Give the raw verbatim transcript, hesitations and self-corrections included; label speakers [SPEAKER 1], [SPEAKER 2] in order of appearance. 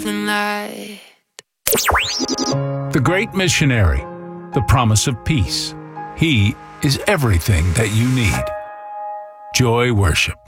[SPEAKER 1] living light.
[SPEAKER 2] The Great Missionary, the promise of peace. He is everything that you need. Joy Worship.